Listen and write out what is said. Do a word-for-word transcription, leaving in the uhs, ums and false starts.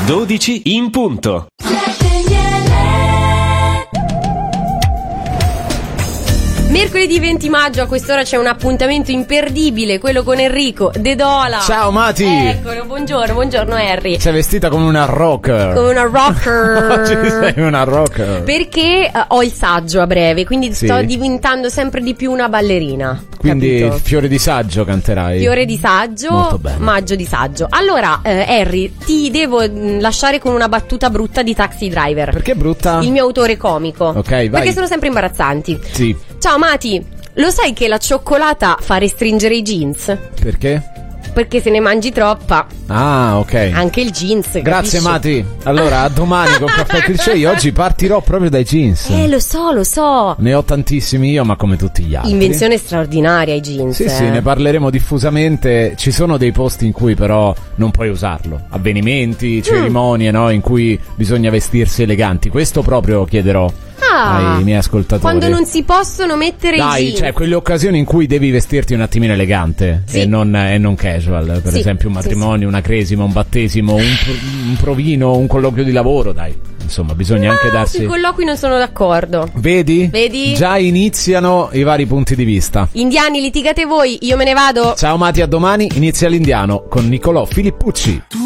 dodici in punto. Mercoledì venti maggio a quest'ora c'è un appuntamento imperdibile, quello con Enrico De Dola. Ciao Mati. Eccolo, buongiorno, buongiorno Harry. Sei vestita come una rocker. Come una rocker. Oggi sei una rocker. Perché uh, ho il saggio a breve, quindi Sì. sto diventando sempre di più una ballerina. Quindi capito? fiore di saggio canterai. Fiore di saggio, Molto bene. maggio di saggio. Allora, eh, Harry, ti devo mh, lasciare con una battuta brutta di Taxi Driver. Perché brutta? Il mio autore comico. Ok, vai. Perché sono sempre imbarazzanti. Sì. Ciao Mati, lo sai che la cioccolata fa restringere i jeans? Perché? Perché se ne mangi troppa, Ah, ok. anche il jeans. Grazie capisci? Mati. Allora, a domani con Caffè Cliché. Io oggi partirò proprio dai jeans. Eh, lo so, lo so. Ne ho tantissimi io, ma come tutti gli altri. Invenzione straordinaria i jeans. Sì, eh. sì, ne parleremo diffusamente. Ci sono dei posti in cui però non puoi usarlo. Avvenimenti, cerimonie, no? In cui bisogna vestirsi eleganti. Questo proprio chiederò Ah, ai miei ascoltatori. quando non si possono mettere Dai, i jeans. cioè quelle occasioni in cui devi vestirti un attimino elegante. Sì. e, non, e non casual. Per Sì, esempio un sì, matrimonio, una cresima, un battesimo, un, pro- un provino, un colloquio di lavoro, dai. Insomma, bisogna anche Ah, darsi... sui colloqui non sono d'accordo. Vedi? Vedi? Già iniziano i vari punti di vista. Indiani, litigate voi, io me ne vado. Ciao Mati, a domani. Inizia l'Indiano con Nicolò Filippucci.